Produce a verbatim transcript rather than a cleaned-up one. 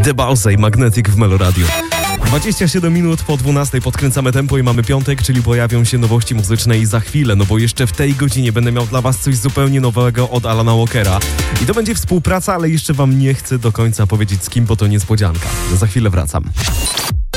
The Balsay, Magnetic w Meloradiu. dwadzieścia siedem minut po dwunastej podkręcamy tempo i mamy piątek, czyli pojawią się nowości muzyczne i za chwilę, no bo jeszcze w tej godzinie będę miał dla was coś zupełnie nowego od Alana Walkera. I to będzie współpraca, ale jeszcze wam nie chcę do końca powiedzieć z kim, bo to niespodzianka. Za chwilę wracam.